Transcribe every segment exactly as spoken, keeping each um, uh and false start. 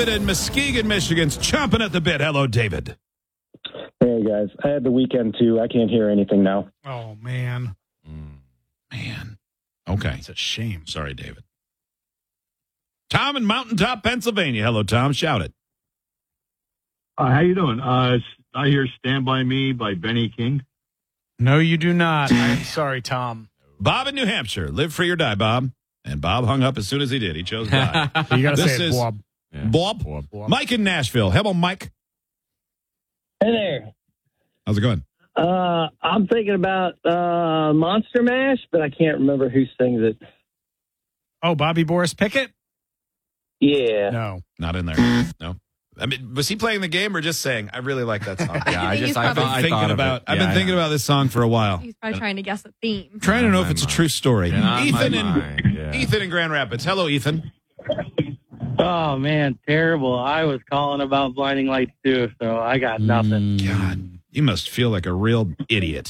David in Muskegon, Michigan's chomping at the bit. Hello, David. Hey, guys. I had the weekend, too. I can't hear anything now. Oh, man. Mm, man. Okay. It's a shame. Sorry, David. Tom in Mountaintop, Pennsylvania. Hello, Tom. Shout it. Uh, how you doing? Uh, I hear Stand By Me by Benny King. No, you do not. I'm sorry, Tom. Bob in New Hampshire. Live free or die, Bob. And Bob hung up as soon as he did. He chose die. You got to This say it, is- Bob. Yeah. Bob. Bob. Mike in Nashville. Hello, Mike. Hey there. How's it going? Uh, I'm thinking about uh, Monster Mash, but I can't remember who sings it. Oh, Bobby Boris Pickett? Yeah. No. Not in there. No. I mean, was he playing the game or just saying, I really like that song? Yeah, I He's just I probably thought, I thinking thought about, of it. I've Yeah, been thinking I- about this song for a while. He's probably trying to guess a theme. Trying to know if my it's a mind. true story. Yeah, on my Ethan in mind, yeah. Ethan in Grand Rapids. Hello, Ethan. Oh, man, terrible. I was calling about Blinding Lights, too, so I got nothing. God, you must feel like a real idiot.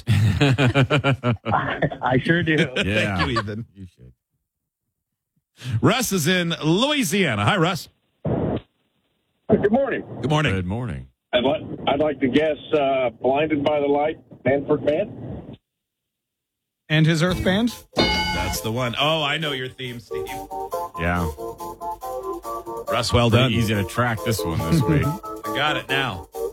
I sure do. Yeah. Thank you, Ethan. You should. Russ is in Louisiana. Hi, Russ. Good morning. Good morning. Good morning. I'd like I'd like to guess uh, "Blinded by the Light," Manford Man. And his Earth Band? That's the one. Oh, I know your theme, Steve. Yeah. Russ, well Pretty done. easy to track this one this week. I got it now.